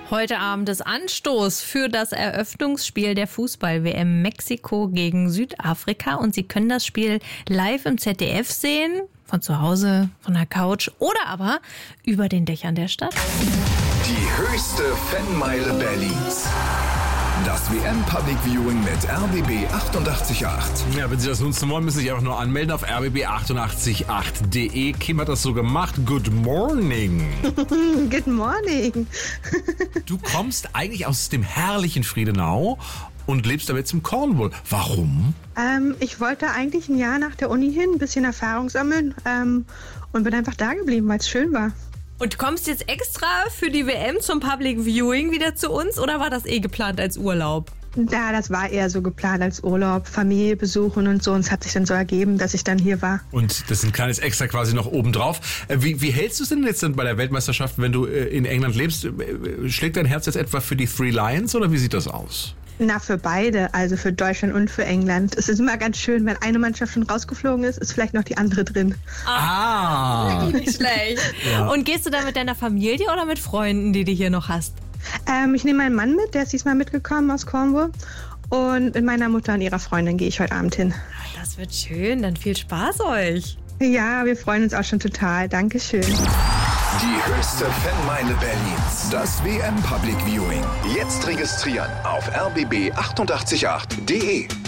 Heute Abend ist Anstoß für das Eröffnungsspiel der Fußball-WM Mexiko gegen Südafrika. Und Sie können das Spiel live im ZDF sehen, von zu Hause, von der Couch oder aber über den Dächern der Stadt. Die höchste Fanmeile Berlins. Das WM-Public Viewing mit RBB 88.8. Ja, wenn Sie das nutzen wollen, müssen Sie sich einfach nur anmelden auf rbb888.de. Kim hat das so gemacht. Good morning. Good morning. Du kommst eigentlich aus dem herrlichen Friedenau und lebst aber jetzt im Cornwall. Warum? Ich wollte eigentlich ein Jahr nach der Uni hin, ein bisschen Erfahrung sammeln und bin einfach da geblieben, weil es schön war. Und du kommst jetzt extra für die WM zum Public Viewing wieder zu uns oder war das geplant als Urlaub? Ja, das war eher so geplant als Urlaub, Familie besuchen und so. Und es hat sich dann so ergeben, dass ich dann hier war. Und das ist ein kleines Extra quasi noch obendrauf. Wie hältst du es denn jetzt bei der Weltmeisterschaft, wenn du in England lebst? Schlägt dein Herz jetzt etwa für die Three Lions oder wie sieht das aus? Na, für beide, also für Deutschland und für England. Es ist immer ganz schön, wenn eine Mannschaft schon rausgeflogen ist, ist vielleicht noch die andere drin. Nicht schlecht. Ja. Und gehst du da mit deiner Familie oder mit Freunden, die du hier noch hast? Ich nehme meinen Mann mit, der ist diesmal mitgekommen aus Cornwall. Und mit meiner Mutter und ihrer Freundin gehe ich heute Abend hin. Das wird schön, dann viel Spaß euch. Ja, wir freuen uns auch schon total. Dankeschön. Die höchste Fanmeile Berlins. Das WM Public Viewing. Jetzt registrieren auf rbb888.de.